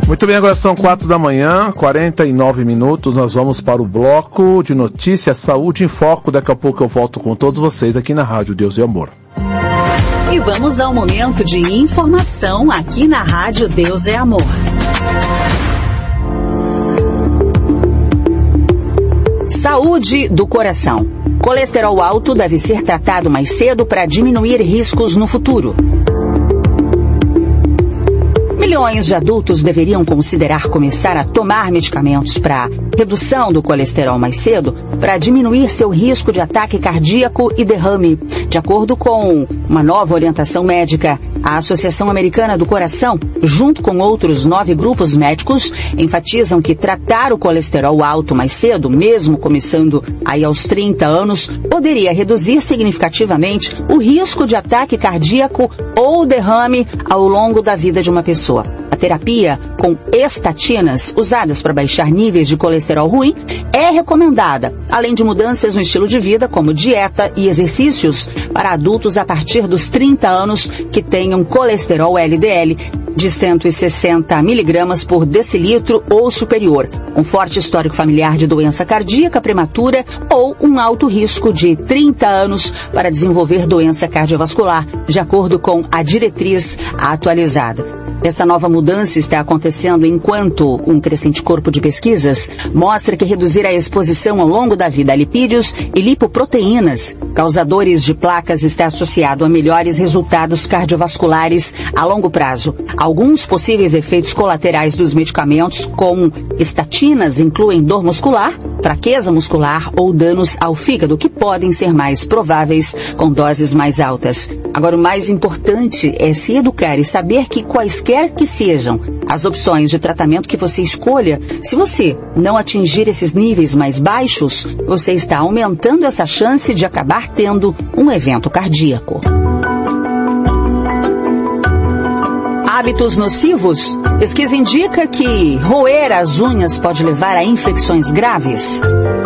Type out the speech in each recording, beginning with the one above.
Muito bem, agora são 4 da manhã, 49 minutos, nós vamos para o bloco de notícias Saúde em Foco. Daqui a pouco eu volto com todos vocês aqui na Rádio Deus e Amor. E vamos ao momento de informação aqui na Rádio Deus é Amor. Saúde do coração. Colesterol alto deve ser tratado mais cedo para diminuir riscos no futuro. Milhões de adultos deveriam considerar começar a tomar medicamentos para redução do colesterol mais cedo para diminuir seu risco de ataque cardíaco e derrame. De acordo com uma nova orientação médica, a Associação Americana do Coração, junto com outros 9 grupos médicos, enfatizam que tratar o colesterol alto mais cedo, mesmo começando aí aos 30 anos, poderia reduzir significativamente o risco de ataque cardíaco ou derrame ao longo da vida de uma pessoa. A terapia com estatinas, usadas para baixar níveis de colesterol ruim, é recomendada, além de mudanças no estilo de vida, como dieta e exercícios, para adultos a partir dos 30 anos que tenham colesterol LDL de 160 miligramas por decilitro ou superior, um forte histórico familiar de doença cardíaca prematura ou um alto risco de 30 anos para desenvolver doença cardiovascular, de acordo com a diretriz atualizada. Essa nova mudança está acontecendo enquanto um crescente corpo de pesquisas mostra que reduzir a exposição ao longo da vida a lipídios e lipoproteínas, causadores de placas, está associado a melhores resultados cardiovasculares a longo prazo. Alguns possíveis efeitos colaterais dos medicamentos com estatinas incluem dor muscular, fraqueza muscular ou danos ao fígado, que podem ser mais prováveis com doses mais altas. Agora, o mais importante é se educar e saber que quaisquer que sejam as opções de tratamento que você escolha, se você não atingir esses níveis mais baixos, você está aumentando essa chance de acabar tendo um evento cardíaco. Hábitos nocivos? Pesquisa indica que roer as unhas pode levar a infecções graves.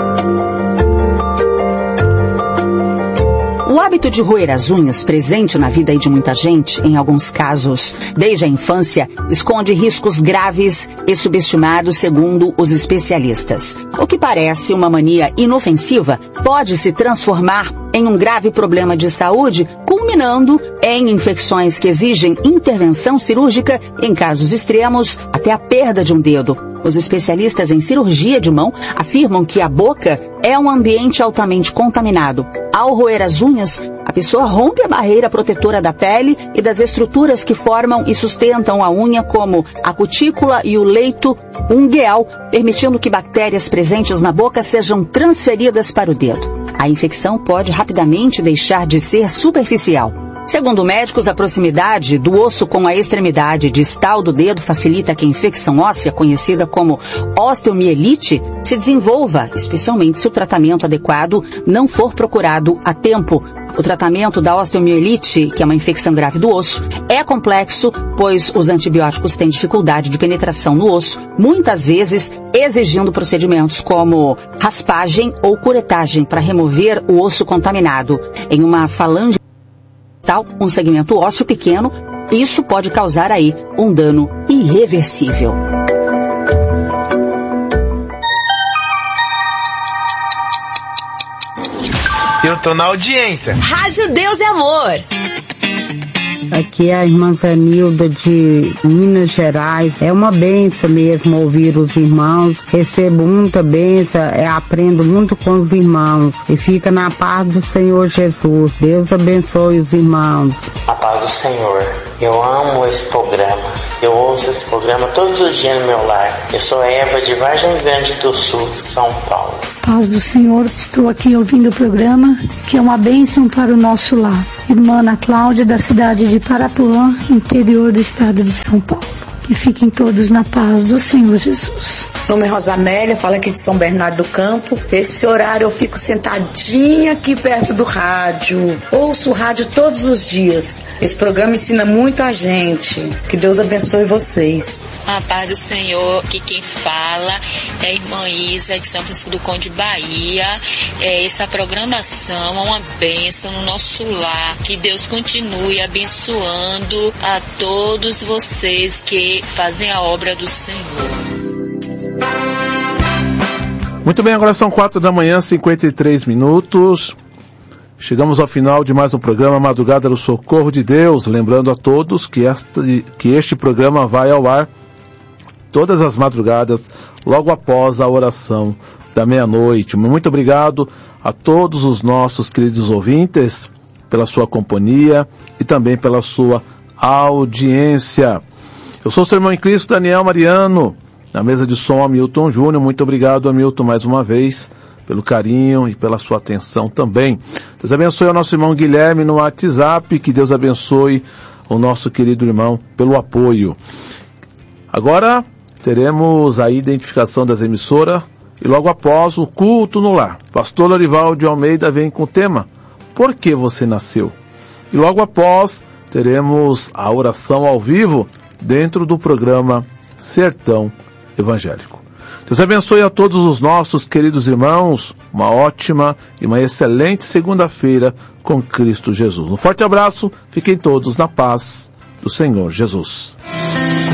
O hábito de roer as unhas, presente na vida de muita gente, em alguns casos, desde a infância, esconde riscos graves e subestimados, segundo os especialistas. O que parece uma mania inofensiva pode se transformar em um grave problema de saúde, culminando em infecções que exigem intervenção cirúrgica, em casos extremos, até a perda de um dedo. Os especialistas em cirurgia de mão afirmam que a boca é um ambiente altamente contaminado. Ao roer as unhas, a pessoa rompe a barreira protetora da pele e das estruturas que formam e sustentam a unha, como a cutícula e o leito ungueal, permitindo que bactérias presentes na boca sejam transferidas para o dedo. A infecção pode rapidamente deixar de ser superficial. Segundo médicos, a proximidade do osso com a extremidade distal do dedo facilita que a infecção óssea, conhecida como osteomielite, se desenvolva, especialmente se o tratamento adequado não for procurado a tempo. O tratamento da osteomielite, que é uma infecção grave do osso, é complexo, pois os antibióticos têm dificuldade de penetração no osso, muitas vezes exigindo procedimentos como raspagem ou curetagem para remover o osso contaminado. Em uma falange, um segmento ósseo pequeno, isso pode causar aí um dano irreversível. Eu tô na audiência. Rádio Deus é Amor. Aqui é a irmã Zanilda de Minas Gerais. É uma benção mesmo ouvir os irmãos. Recebo muita benção, aprendo muito com os irmãos. E fica na paz do Senhor Jesus. Deus abençoe os irmãos. A paz do Senhor. Eu amo esse programa. Eu ouço esse programa todos os dias no meu lar. Eu sou Eva de Vargem Grande do Sul, São Paulo. Paz do Senhor, estou aqui ouvindo o programa, que é uma bênção para o nosso lar. Irmã Ana Cláudia, da cidade de Parapuã, interior do estado de São Paulo. Que fiquem todos na paz do Senhor Jesus. Meu nome é Rosamélia, falo aqui de São Bernardo do Campo. Esse horário eu fico sentadinha aqui perto do rádio. Ouço o rádio todos os dias. Esse programa ensina muito a gente. Que Deus abençoe vocês. A paz do Senhor, que quem fala é a irmã Isa de São Francisco do Conde, Bahia. Essa programação é uma bênção no nosso lar. Que Deus continue abençoando a todos vocês que fazem a obra do Senhor. Muito bem, agora são 4 da manhã, 53 minutos. Chegamos ao final de mais um programa Madrugada do Socorro de Deus. Lembrando a todos que este programa vai ao ar todas as madrugadas, logo após a oração da meia-noite. Muito obrigado a todos os nossos queridos ouvintes pela sua companhia e também pela sua audiência. Eu sou o seu irmão em Cristo, Daniel Mariano, na mesa de som, Hamilton Júnior. Muito obrigado, Hamilton, mais uma vez, pelo carinho e pela sua atenção também. Deus abençoe ao nosso irmão Guilherme no WhatsApp, que Deus abençoe o nosso querido irmão pelo apoio. Agora teremos a identificação das emissoras e logo após o culto no lar. Pastor Lorival de Almeida vem com o tema Por que você nasceu? E logo após teremos a oração ao vivo dentro do programa Sertão Evangélico. Deus abençoe a todos os nossos queridos irmãos, uma ótima e uma excelente segunda-feira com Cristo Jesus. Um forte abraço, fiquem todos na paz do Senhor Jesus.